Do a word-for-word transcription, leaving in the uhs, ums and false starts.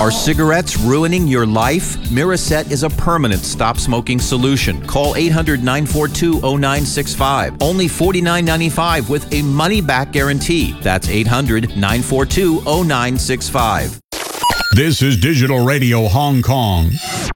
Are cigarettes ruining your life? Miraset is a permanent stop smoking solution. Call eight hundred, nine four two, zero nine six five. Only forty-nine ninety-five with a money-back guarantee. That's eight hundred, nine four two, zero nine six five. This is Digital Radio Hong Kong.